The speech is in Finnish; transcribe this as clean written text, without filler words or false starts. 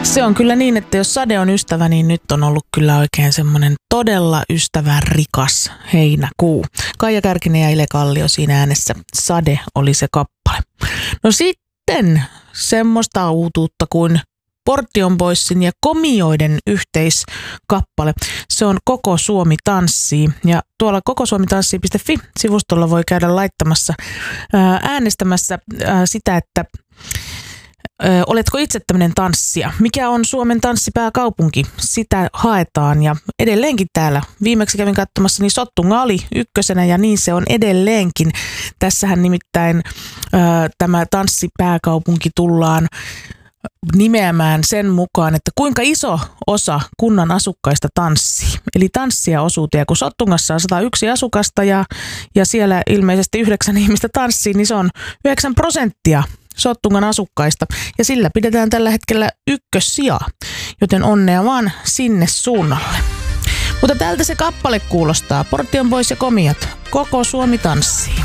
Se on kyllä niin, että jos sade on ystävä, niin nyt on ollut kyllä oikein semmoinen todella ystävärikas heinäkuu. Kaija Kärkinen ja Ile Kallio siinä äänessä. Sade oli se kappale. No sitten semmoista uutuutta kuin Portion Boysin ja Komioiden yhteiskappale. Se on Koko Suomi tanssii. Ja tuolla kokosuomitanssii.fi-sivustolla voi käydä laittamassa, äänestämässä sitä, että oletko itse tämmöinen tanssija? Mikä on Suomen tanssipääkaupunki? Sitä haetaan ja edelleenkin täällä. Viimeksi kävin katsomassa, niin Sottunga oli ykkösenä ja niin se on edelleenkin. Tässähän nimittäin tämä tanssipääkaupunki tullaan nimeämään sen mukaan, että kuinka iso osa kunnan asukkaista tanssii. Eli tanssijaosuuteen, kun Sottungassa on 101 asukasta ja siellä ilmeisesti 9 ihmistä tanssii, niin se on 9% Sottungan asukkaista. Ja sillä pidetään tällä hetkellä ykkössijaa, joten onnea vaan sinne suunnalle. Mutta tältä se kappale kuulostaa. Portion Boys ja Komiot. Koko Suomi tanssii.